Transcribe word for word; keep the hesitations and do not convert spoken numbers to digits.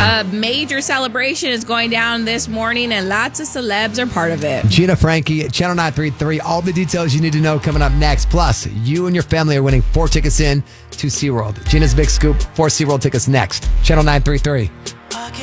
A major celebration is going down this morning, and lots of celebs are part of it. Gina Frankie, Channel nine thirty-three. All the details you need to know coming up next. Plus, you and your family are winning four tickets in to SeaWorld. Gina's Big Scoop, four SeaWorld tickets next. Channel nine thirty-three.